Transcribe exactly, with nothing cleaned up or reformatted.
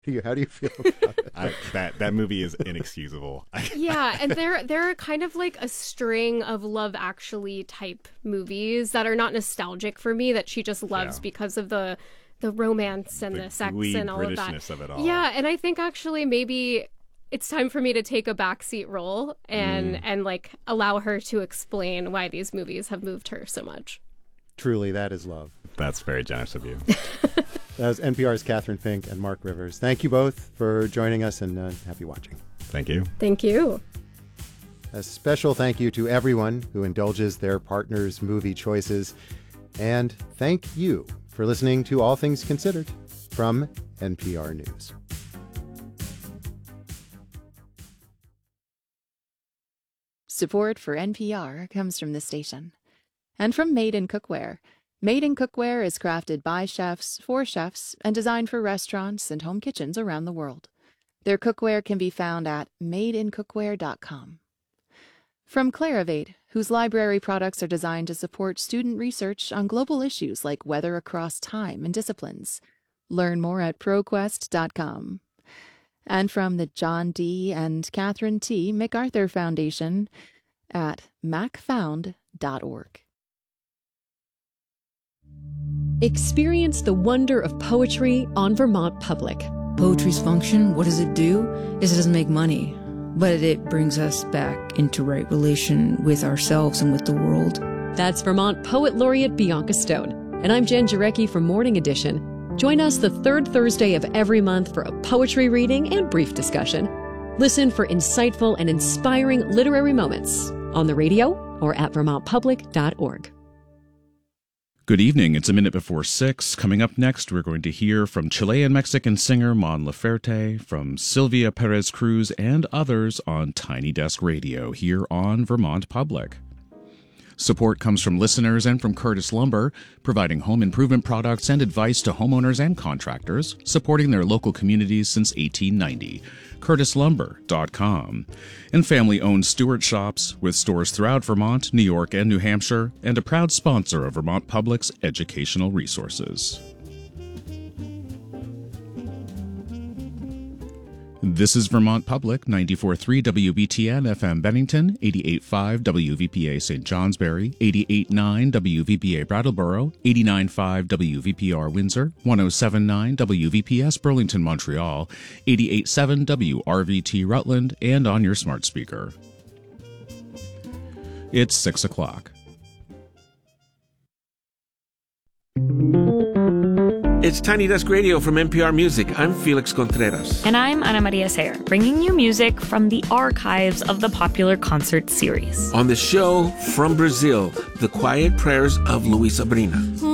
do you, how do you feel about it? I, that that movie is inexcusable. Yeah, and there there are kind of like a string of Love Actually type movies that are not nostalgic for me, that she just loves Yeah. because of the the romance and the, the sex and all of that. Britishness of it all. Yeah, and I think actually maybe it's time for me to take a backseat role and Mm. and like allow her to explain why these movies have moved her so much. Truly, that is love. That's very generous of you. That was N P R's Catherine Fink and Mark Rivers. Thank you both for joining us, and uh, happy watching. Thank you. Thank you. A special thank you to everyone who indulges their partner's movie choices. And thank you for listening to All Things Considered from N P R News. Support for N P R comes from the station and from Made in Cookware. Made in Cookware is crafted by chefs for chefs and designed for restaurants and home kitchens around the world. Their cookware can be found at made in cookware dot com. From Clarivate, whose library products are designed to support student research on global issues like weather across time and disciplines. Learn more at proquest dot com. And from the John D. and Catherine T. MacArthur Foundation at mac found dot org. Experience the wonder of poetry on Vermont Public. Poetry's function, what does it do? Is it doesn't make money, but it brings us back into right relation with ourselves and with the world. That's Vermont Poet Laureate Bianca Stone. And I'm Jen Jarecki for Morning Edition. Join us the third Thursday of every month for a poetry reading and brief discussion. Listen for insightful and inspiring literary moments on the radio or at vermont public dot org. Good evening. It's a minute before six. Coming up next, we're going to hear from Chilean-Mexican singer Mon Laferte, from Sylvia Perez Cruz, and others on Tiny Desk Radio here on Vermont Public. Support comes from listeners and from Curtis Lumber, providing home improvement products and advice to homeowners and contractors, supporting their local communities since eighteen ninety. curtis lumber dot com. And family-owned Stewart Shops, with stores throughout Vermont, New York, and New Hampshire, and a proud sponsor of Vermont Public's educational resources. This is Vermont Public, ninety-four point three W B T N F M Bennington, eighty-eight point five W V P A Saint Johnsbury, eighty-eight point nine W V P A Brattleboro, eighty-nine point five W V P R Windsor, one oh seven point nine W V P S Burlington, Montreal, eighty-eight point seven W R V T Rutland, and on your smart speaker. It's six o'clock. It's Tiny Desk Radio from N P R Music. I'm Felix Contreras. And I'm Ana Maria Sayer, bringing you music from the archives of the popular concert series. On the show, from Brazil, the quiet prayers of Luis Sabrina.